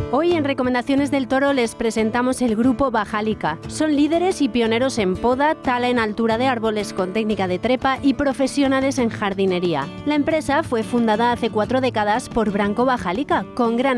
Hoy en Recomendaciones del Toro les presentamos el grupo Bajálica. Son líderes y pioneros en poda, tala en altura de árboles con técnica de trepa y profesionales en jardinería. La empresa fue fundada hace 4 décadas por Branko Bajálica, con gran